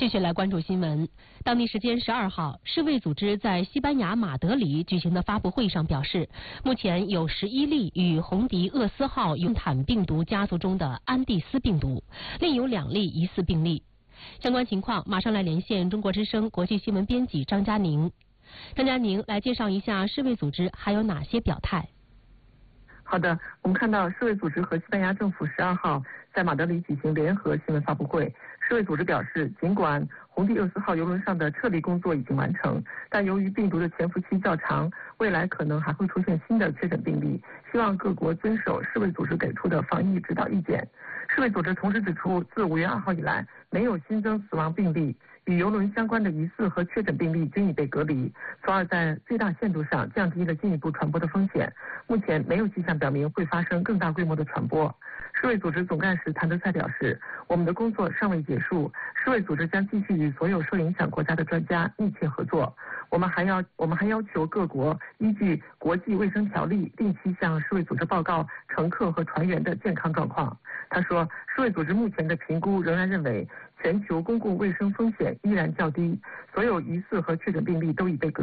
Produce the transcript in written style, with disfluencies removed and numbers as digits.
继续来关注新闻。当地时间12号，世卫组织在西班牙马德里举行的发布会上表示，目前有11例与红迪厄斯号尤坦病毒家族中的安地斯病毒，另有2例疑似病例。相关情况，马上来连线中国之声国际新闻编辑张佳宁。张佳宁来介绍一下世卫组织还有哪些表态。 好的，我们看到世卫组织和西班牙政府12号在马德里举行联合新闻发布会。世卫组织表示，尽管红迪厄斯号邮轮上的撤离工作已经完成，但由于病毒的潜伏期较长，未来可能还会出现新的确诊病例，希望各国遵守世卫组织给出的防疫指导意见。世卫组织同时指出，自5月2号以来，没有新增死亡病例，与邮轮相关的疑似和确诊病例均已被隔离，从而在最大限度上降低了进一步传播的风险。目前没有迹象表明会发生更大规模的传播。世卫组织总干事谭德赛表示，我们的工作尚未结束，世卫组织将继续与所有受影响国家的专家密切合作。我们还要求各国依据国际卫生条例定期向世卫组织报告乘客和船员的健康状况。他说，世卫组织目前的评估仍然认为全球公共卫生风险依然较低，所有疑似和确诊病例都已被隔离。